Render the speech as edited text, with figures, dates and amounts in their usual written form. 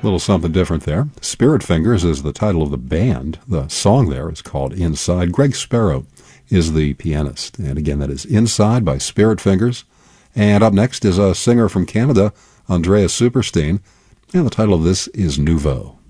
Little something different there. Spirit Fingers is the title of the band. The song there is called Inside. Greg Sparrow is the pianist. And again, that is Inside by Spirit Fingers. And up next is a singer from Canada, Andreas Supersteen. And the title of this is Nouveau.